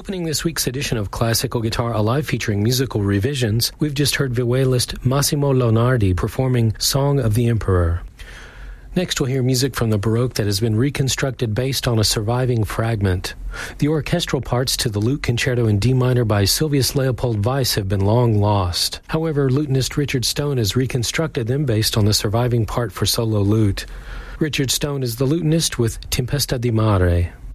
Opening this week's edition of Classical Guitar Alive featuring musical revisions, we've just heard vihuelist Massimo Lonardi performing Song of the Emperor. Next we'll hear music from the Baroque that has been reconstructed based on a surviving fragment. The orchestral parts to the Lute Concerto in D minor by Sylvius Leopold Weiss have been long lost. However, lutenist Richard Stone has reconstructed them based on the surviving part for solo lute. Richard Stone is the lutenist with Tempesta di Mare.